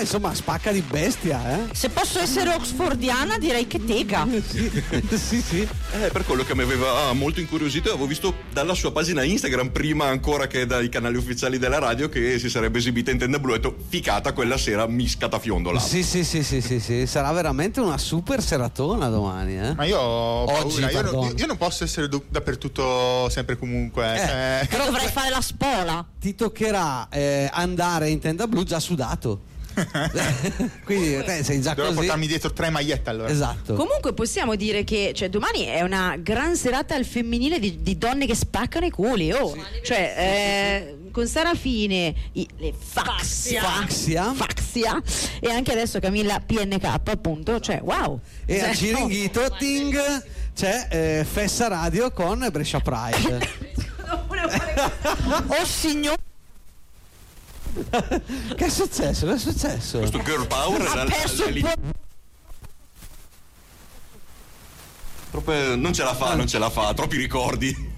insomma spacca di bestia, Se posso essere oxfordiana direi che tega. Sì. Per quello che mi aveva molto incuriosito, avevo visto dalla sua pagina Instagram, prima ancora che dai canali ufficiali della radio, che si sarebbe esibita in tenda blu. E ho detto, ficata, quella sera mi scatafiondola. Sì, sarà veramente una super seratona domani, Ma io ho Oggi, paura, io non posso essere dappertutto sempre comunque. Però dovrai fare la spola. Ti toccherà andare in tenda blu già sudato. Quindi te sei già Dovrò così. portarmi dietro 3 magliette allora. Esatto. Comunque possiamo dire che domani è una gran serata al femminile di donne che spaccano i culi. Con Sarafine, le Faxia e anche adesso Camilla PNK, appunto. Wow. E al Ciringhito Ting c'è Fessa Radio con Brescia Pride. Oh signore, Che è successo? Questo girl power ha perso il non ce la fa, troppi ricordi.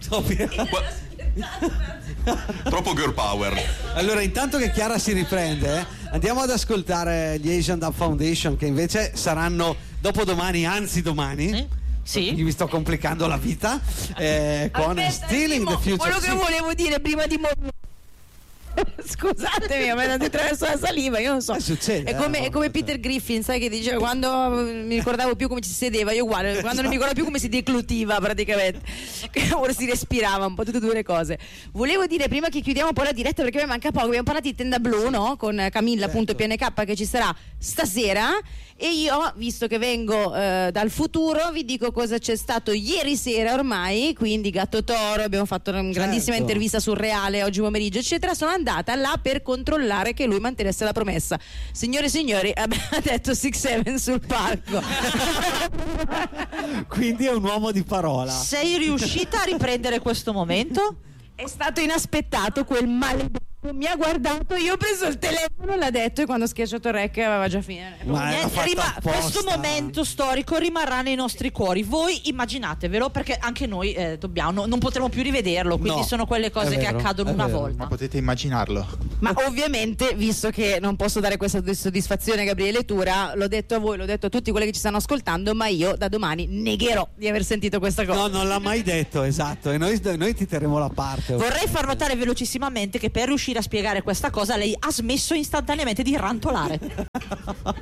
Troppo girl power. Allora, intanto che Chiara si riprende, andiamo ad ascoltare gli Asian Dub Foundation, che invece saranno dopodomani, anzi domani. Sì. Io mi sto complicando la vita con Stealing the Future. Quello che volevo dire prima di scusatemi, mi è andato attraverso la saliva, io non so. Succede, è come Peter Griffin, sai, che diceva quando mi ricordavo più come ci si sedeva, io uguale, quando non mi ricordo più come si declutiva praticamente, ora si respirava un po', tutte e due le cose. Volevo dire prima che chiudiamo poi la diretta, perché mi manca poco, abbiamo parlato di tenda blu, no? Con Camilla appunto PNK, che ci sarà stasera, e io, visto che vengo dal futuro, vi dico cosa c'è stato ieri sera ormai. Quindi Gatto Toro, abbiamo fatto una grandissima intervista sul Reale oggi pomeriggio eccetera. Sono andata là per controllare che lui mantenesse la promessa. Signore e signori, abbiamo detto 6-7 sul palco. Quindi è un uomo di parola. sei riuscita a riprendere questo momento? È stato inaspettato, quel maledetto mi ha guardato, io ho preso il telefono, l'ha detto, e quando ho schiacciato rec aveva già finito. Questo momento storico rimarrà nei nostri cuori. Voi immaginatevelo, perché anche noi dobbiamo, non potremo più rivederlo, quindi sono quelle cose che accadono una volta. Ma potete immaginarlo. Ma ovviamente, visto che non posso dare questa soddisfazione a Gabriele Tura, l'ho detto a voi, l'ho detto a tutti quelli che ci stanno ascoltando, ma io da domani negherò di aver sentito questa cosa. No, non l'ha mai detto, esatto, e noi ti terremo la parte. Vorrei far notare velocissimamente che per riuscire a spiegare questa cosa lei ha smesso istantaneamente di rantolare.